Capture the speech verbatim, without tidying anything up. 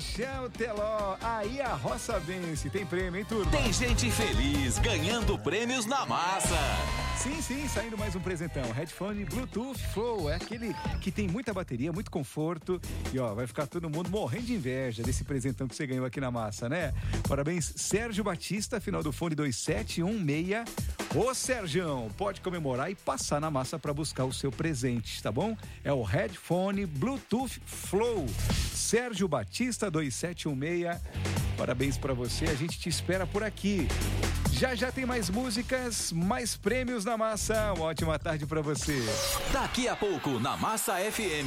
Michel Teló, aí a roça vence. Tem prêmio, hein, turma? Tem gente feliz ganhando prêmios na massa. Sim, sim, saindo mais um presentão. Headphone Bluetooth Flow, é aquele que tem muita bateria, muito conforto. E ó, vai ficar todo mundo morrendo de inveja desse presentão que você ganhou aqui na massa, né? Parabéns, Sérgio Batista, final do fone dois sete um seis. Ô, Sérgio, pode comemorar e passar na massa para buscar o seu presente, tá bom? É o Headphone Bluetooth Flow. Sérgio Batista, dois sete um seis. Parabéns para você, a gente te espera por aqui. Já já tem mais músicas, mais prêmios na massa. Uma ótima tarde para você. Daqui a pouco, na Massa F M.